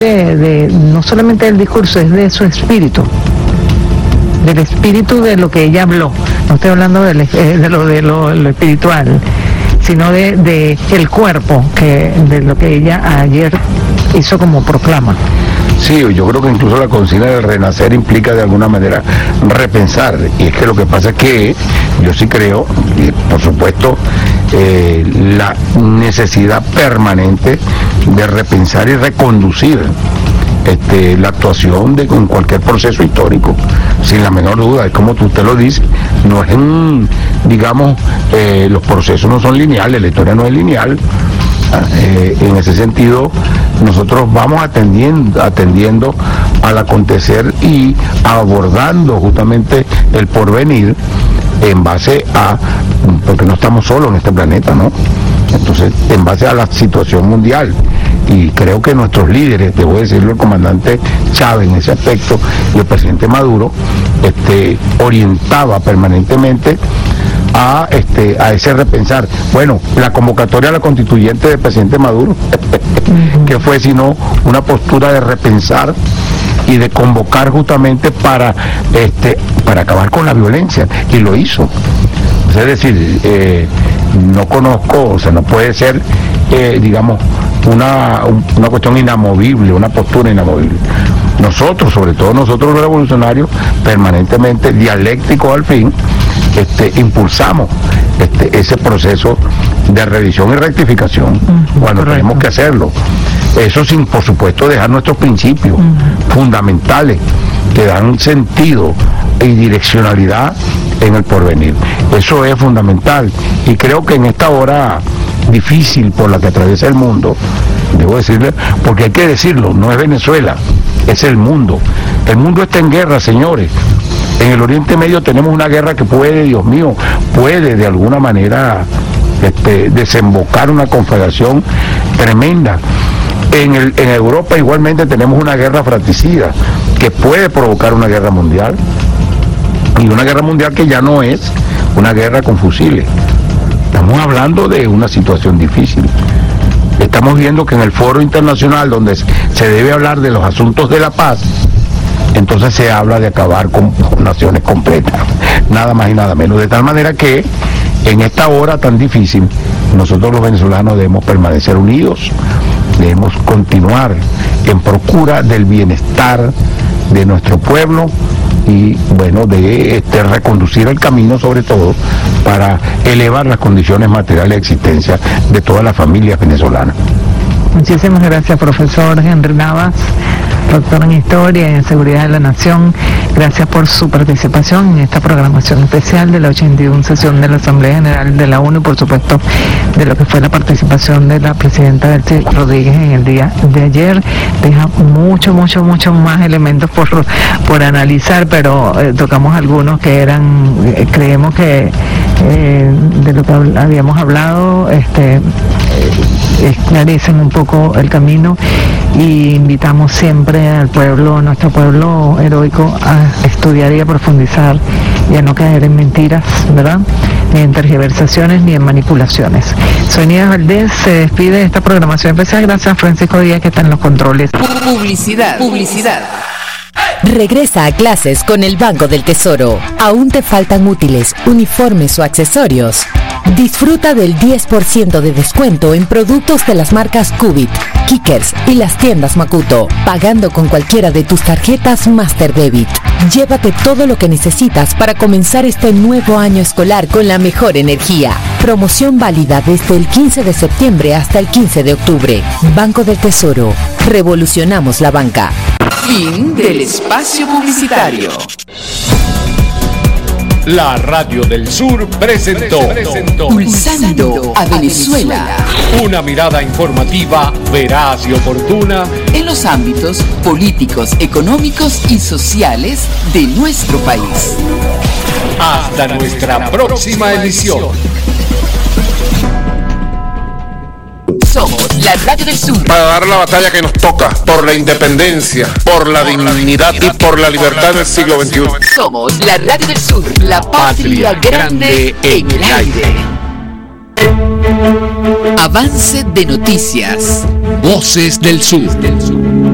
no solamente del discurso, es de su espíritu, del espíritu de lo que ella habló. No estoy hablando de lo espiritual, sino de el cuerpo, de lo que ella ayer hizo como proclama. Sí, yo creo que incluso la consigna del renacer implica de alguna manera repensar, y es que lo que pasa es que yo sí creo, y por supuesto, la necesidad permanente de repensar y reconducir la actuación en cualquier proceso histórico, sin la menor duda. Es como usted lo dice, no es digamos, los procesos no son lineales, la historia no es lineal. En ese sentido, nosotros vamos atendiendo al acontecer y abordando justamente el porvenir en base a, porque no estamos solos en este planeta, ¿no? Entonces, en base a la situación mundial. Y creo que nuestros líderes, debo decirlo, el comandante Chávez en ese aspecto y el presidente Maduro, orientaba permanentemente a ese repensar. Bueno, la convocatoria a la constituyente del presidente Maduro, que fue sino una postura de repensar y de convocar justamente para acabar con la violencia, y lo hizo. Es decir, no conozco, o sea, no puede ser, digamos, una cuestión inamovible, una postura inamovible. Nosotros, sobre todo nosotros los revolucionarios, permanentemente dialécticos al fin, impulsamos ese proceso de revisión y rectificación cuando tenemos que hacerlo. Eso sin, por supuesto, dejar nuestros principios fundamentales que dan sentido y direccionalidad en el porvenir. Eso es fundamental, y creo que en esta hora difícil por la que atraviesa el mundo, debo decirle, porque hay que decirlo, no es Venezuela, es el mundo. El mundo está en guerra, señores. En el Oriente Medio tenemos una guerra que puede, Dios mío, puede de alguna manera desembocar una conflagración tremenda. En Europa igualmente tenemos una guerra fratricida que puede provocar una guerra mundial, y una guerra mundial que ya no es una guerra con fusiles. Estamos hablando de una situación difícil. Estamos viendo que en el foro internacional donde se debe hablar de los asuntos de la paz, entonces se habla de acabar con naciones completas, nada más y nada menos. De tal manera que en esta hora tan difícil, nosotros los venezolanos debemos permanecer unidos, debemos continuar en procura del bienestar de nuestro pueblo y, bueno, de reconducir el camino, sobre todo para elevar las condiciones materiales de existencia de todas las familias venezolanas. Muchísimas gracias, profesor Henry Navas, doctor en Historia y en Seguridad de la Nación. Gracias por su participación en esta programación especial de la 81 sesión de la Asamblea General de la ONU, y por supuesto de lo que fue la participación de la presidenta Delcy Rodríguez en el día de ayer. Deja muchos más elementos por analizar, pero tocamos algunos que eran, creemos que de lo que habíamos hablado, esclarecen un poco el camino, y invitamos siempre al pueblo, nuestro pueblo heroico, a estudiar y a profundizar y a no caer en mentiras, ¿verdad? Ni en tergiversaciones ni en manipulaciones. Soy Nieves Valdés, se despide de esta programación especial. Gracias a Francisco Díaz, que está en los controles. Publicidad. Regresa a clases con el Banco del Tesoro. ¿Aún te faltan útiles, uniformes o accesorios? Disfruta del 10% de descuento en productos de las marcas Cubit, Kickers y las tiendas Makuto, pagando con cualquiera de tus tarjetas Master Debit. Llévate todo lo que necesitas para comenzar este nuevo año escolar con la mejor energía. Promoción válida desde el 15 de septiembre hasta el 15 de octubre. Banco del Tesoro. Revolucionamos la banca. Fin del espacio publicitario. La Radio del Sur presentó Pulsando a Venezuela. Una mirada informativa veraz y oportuna En los ámbitos políticos, económicos y sociales de nuestro país. Hasta nuestra próxima emisión. Somos la Radio del Sur. Para dar la batalla que nos toca por la independencia, por la dignidad y por la libertad del siglo XXI. Somos la Radio del Sur, la patria grande en el aire. Avance de noticias. Voces del Sur.